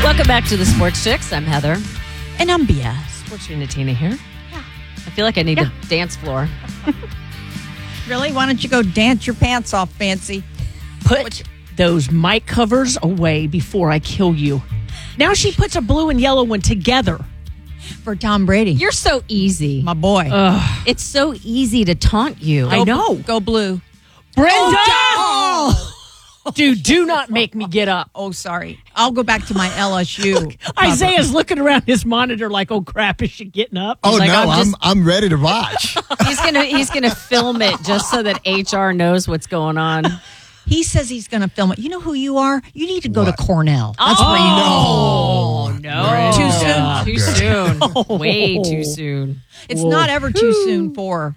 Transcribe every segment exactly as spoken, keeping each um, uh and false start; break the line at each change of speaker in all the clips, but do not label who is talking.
Welcome back to the Sports Chicks. I'm Heather.
And I'm Bia.
Sports Trina Tina here. Yeah. I feel like I need
Yeah.
a dance floor.
Really? Why don't you go dance your pants off, Fancy?
Put those mic covers away before I kill you. Now she puts a blue and yellow one together.
For Tom Brady.
You're so easy.
my boy.
Ugh.
It's so easy to taunt you.
I know.
Go blue.
Brenda!
Oh,
Dude, do not make me get up.
oh, sorry. I'll go back to my L S U.
Isaiah's looking around his monitor like, oh, crap, is she getting up?
Oh,
like,
no,
I'm
I'm,
just-
I'm ready to watch.
He's gonna he's gonna film it just so that H R knows what's going on.
He says he's going to film it. You know who you are? You need to go
What?
to Cornell. That's
Oh.
where you know.
No.
no.
Too soon.
Too soon. Way too soon.
It's
Whoa.
not ever too soon for.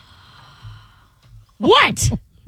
What?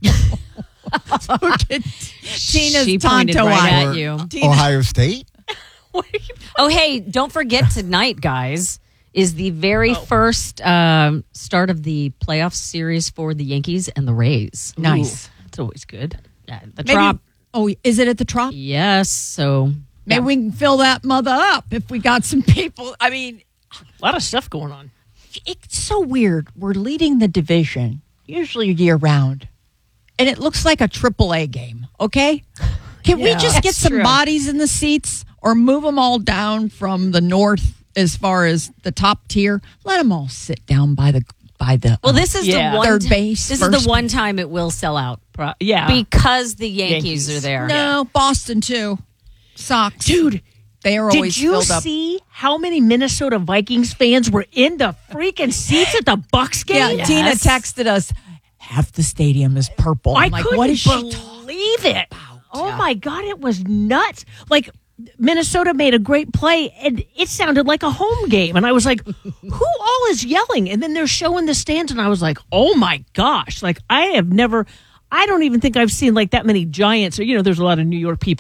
Tina's
She pointed
Tonto
right
eye.
at you.
Tina-
Ohio State?
Oh, hey, don't forget tonight, guys, is the very first um, start of the playoff series for the Yankees and the Rays.
Nice.
That's always good.
Yeah, the
Maybe,
Trop.
oh, is it at the Trop?
Yes, so
Maybe we can fill that mother up if we got some people. I mean,
A lot of stuff going on.
it's so weird. We're leading the division, usually year round, and it looks like a triple A game, okay? Can we
Yeah.
just get
That's
some
true.
bodies in the seats or move them all down from the north as far as the top tier? Let them all sit down by the by the
well,
uh,
this is
Yeah.
the one
third
ti-
base,
This is
first
the one time it will sell out
Pro- yeah.
because the Yankees,
Yankees.
are there.
No, Boston too. Sox.
Dude,
They are always
did you
filled up.
see how many Minnesota Vikings fans were in the freaking seats at the Bucks game?
Yeah, Tina texted us. Half the stadium is purple.
I
I'm like,
couldn't
what is she
believe
talking
it.
about?
Oh
Yeah.
my God, it was nuts. Like Minnesota made a great play and it sounded like a home game. And I was like, who all is yelling? And then they're showing the stands and I was like, oh my gosh. Like I have never, I don't even think I've seen like that many Giants or, you know, there's a lot of New York people.